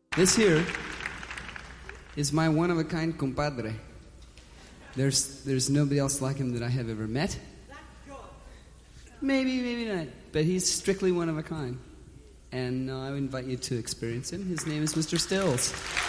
This here is my one-of-a-kind compadre. There's nobody else like him that I have ever met. Maybe, maybe not. But he's strictly one of a kind. And I would invite you to experience him. His name is Mr. Stills.